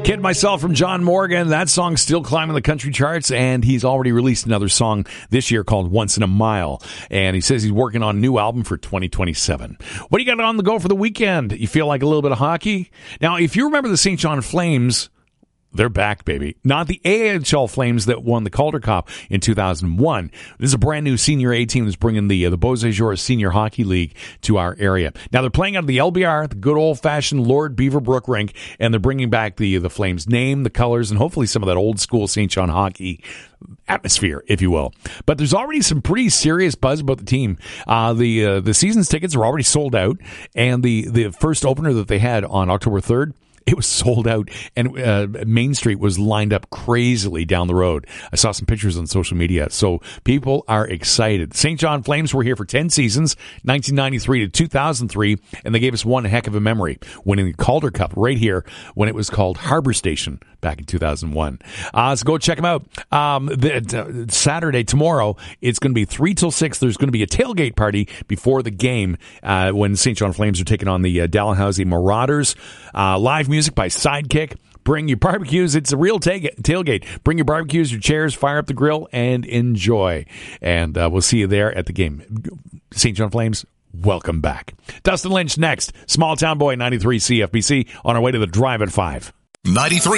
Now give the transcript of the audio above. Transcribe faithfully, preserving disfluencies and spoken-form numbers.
Kid Myself from John Morgan. That song's still climbing the country charts, and he's already released another song this year called Once in a Mile. And he says he's working on a new album for twenty twenty-seven. What do you got on the go for the weekend? You feel like a little bit of hockey? Now, if you remember the Saint John Flames, they're back, baby. Not the A H L Flames that won the Calder Cup in two thousand one. This is a brand new Senior A team that's bringing the uh, the Beausejour Senior Hockey League to our area. Now, they're playing out of the L B R, the good old-fashioned Lord Beaverbrook rink, and they're bringing back the, the Flames name, the colors, and hopefully some of that old-school Saint John hockey atmosphere, if you will. But there's already some pretty serious buzz about the team. Uh, the uh, the season's tickets are already sold out, and the, the first opener that they had on October third, it was sold out, and uh, Main Street was lined up crazily down the road. I saw some pictures on social media, so people are excited. Saint John Flames were here for ten seasons, nineteen ninety-three to two thousand three, and they gave us one heck of a memory, winning the Calder Cup right here when it was called Harbor Station back in two thousand one. Uh, so go check them out. Um, the, uh, Saturday, tomorrow, it's going to be three till six. There's going to be a tailgate party before the game uh, when Saint John Flames are taking on the uh, Dalhousie Marauders. Uh, live music by Sidekick. Bring your barbecues. It's a real tailgate. tailgate. Bring your barbecues, your chairs, fire up the grill, and enjoy. And uh, we'll see you there at the game. Saint John Flames, welcome back. Dustin Lynch next. Small Town Boy, ninety-three C F B C, on our way to the Drive at five. ninety-three